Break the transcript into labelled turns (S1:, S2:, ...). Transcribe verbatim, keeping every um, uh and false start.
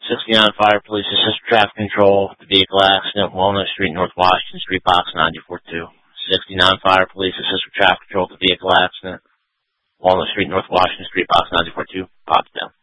S1: sixty-nine Fire Police Assist Traffic Control, the vehicle accident, Walnut Street, North Washington Street, box ninety-four two. sixty-nine Fire Police Assist Traffic Control, the vehicle accident, Walnut Street, North Washington Street, box ninety-four two, pops down.